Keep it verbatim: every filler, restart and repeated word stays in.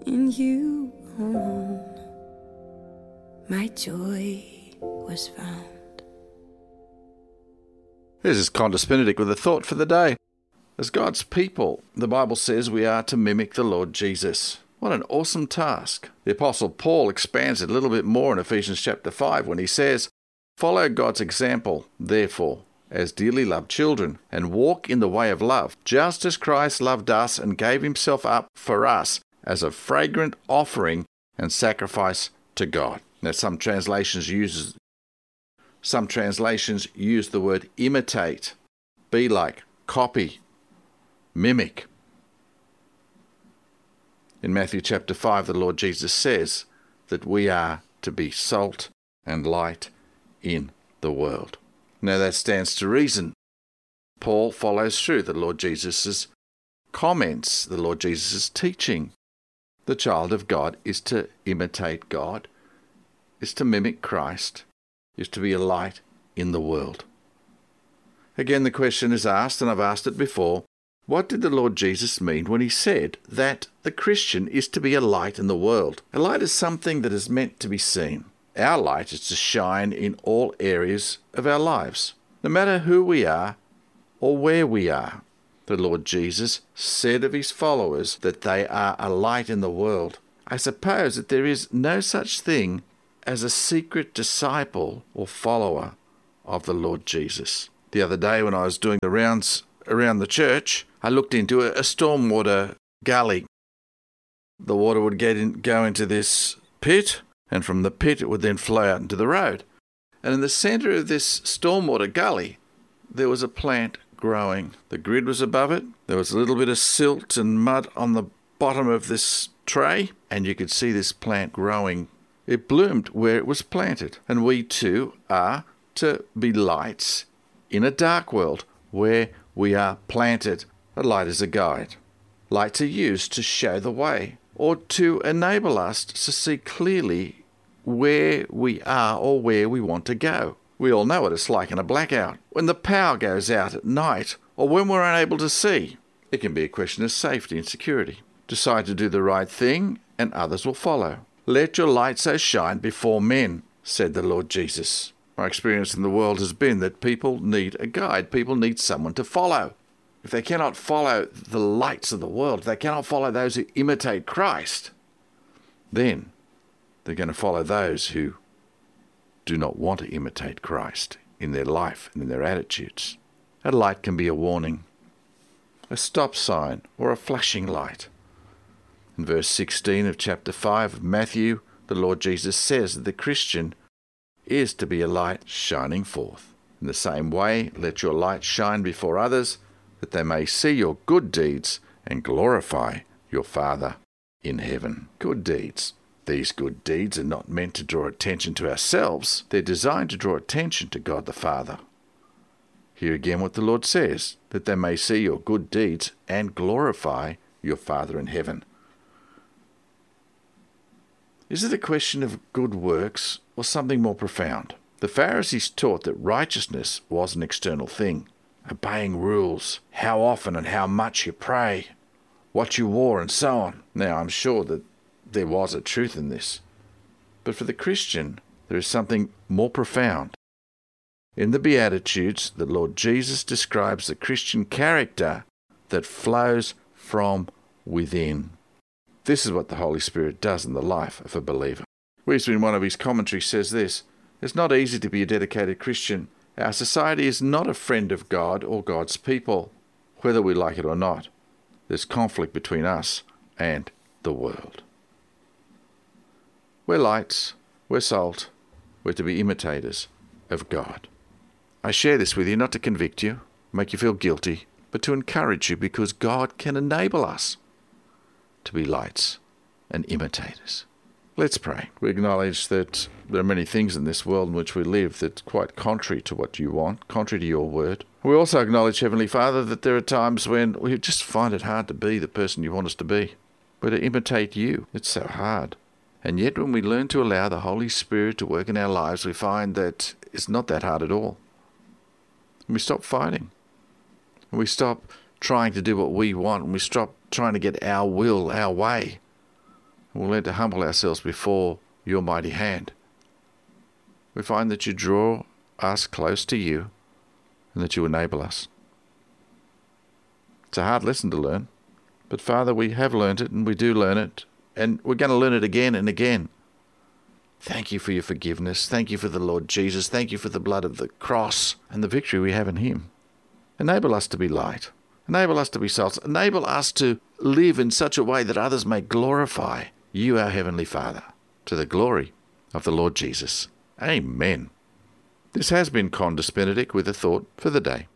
In you alone my joy was found. This is Qantas Benedict with a thought for the day. As God's people, the Bible says we are to mimic the Lord Jesus. What an awesome task. The Apostle Paul expands it a little bit more in Ephesians chapter five when he says, "Follow God's example, therefore, as dearly loved children, and walk in the way of love, just as Christ loved us and gave himself up for us as a fragrant offering and sacrifice to God." Now, some translations use some translations use the word imitate, be like, copy, mimic. In Matthew chapter five, the Lord Jesus says that we are to be salt and light in the world. Now that stands to reason. Paul follows through the Lord Jesus' comments, the Lord Jesus' teaching. The child of God is to imitate God, is to mimic Christ, is to be a light in the world. Again, the question is asked, and I've asked it before, what did the Lord Jesus mean when he said that the Christian is to be a light in the world? A light is something that is meant to be seen. Our light is to shine in all areas of our lives, no matter who we are or where we are. The Lord Jesus said of his followers that they are a light in the world. I suppose that there is no such thing as a secret disciple or follower of the Lord Jesus. The other day when I was doing the rounds around the church, I looked into a, a stormwater gully. The water would get in, go into this pit, and from the pit it would then flow out into the road. And in the centre of this stormwater gully, there was a plant growing. The grid was above it. There was a little bit of silt and mud on the bottom of this tray, and you could see this plant growing. It bloomed where it was planted. And we too are to be lights in a dark world where we are planted. A light is a guide. Lights are used to show the way or to enable us to see clearly where we are or where we want to go. We all know what it's like in a blackout. When the power goes out at night or when we're unable to see, it can be a question of safety and security. Decide to do the right thing and others will follow. Let your light so shine before men, said the Lord Jesus. My experience in the world has been that people need a guide. People need someone to follow. If they cannot follow the lights of the world, if they cannot follow those who imitate Christ, then they're going to follow those who do not want to imitate Christ in their life and in their attitudes. A light can be a warning, a stop sign, or a flashing light. In verse sixteen of chapter five of Matthew, the Lord Jesus says that the Christian is to be a light shining forth. In the same way, let your light shine before others, that they may see your good deeds and glorify your Father in heaven. Good deeds. These good deeds are not meant to draw attention to ourselves. They're designed to draw attention to God the Father. Hear again what the Lord says, that they may see your good deeds and glorify your Father in heaven. Is it a question of good works or something more profound? The Pharisees taught that righteousness was an external thing, obeying rules, how often and how much you pray, what you wore and so on. Now, I'm sure that there was a truth in this, but for the Christian, there is something more profound. In the Beatitudes, the Lord Jesus describes the Christian character that flows from within. This is what the Holy Spirit does in the life of a believer. Wesley, in one of his commentaries, says this: it's not easy to be a dedicated Christian. Our society is not a friend of God or God's people, whether we like it or not. There's conflict between us and the world. We're lights, we're salt, we're to be imitators of God. I share this with you not to convict you, make you feel guilty, but to encourage you, because God can enable us to be lights and imitators. Let's pray. We acknowledge that there are many things in this world in which we live that's quite contrary to what you want, contrary to your word. We also acknowledge, Heavenly Father, that there are times when we just find it hard to be the person you want us to be. We're to imitate you. It's so hard. And yet when we learn to allow the Holy Spirit to work in our lives, we find that it's not that hard at all. And we stop fighting. And we stop trying to do what we want, and we stop trying to get our will, our way. We'll learn to humble ourselves before your mighty hand. We find that you draw us close to you and that you enable us. It's a hard lesson to learn, but Father, we have learned it and we do learn it, and we're going to learn it again and again. Thank you for your forgiveness. Thank you for the Lord Jesus. Thank you for the blood of the cross and the victory we have in him. Enable us to be light. Enable us to be salt. Enable us to live in such a way that others may glorify you, our Heavenly Father, to the glory of the Lord Jesus. Amen. This has been Condus Benedict with a thought for the day.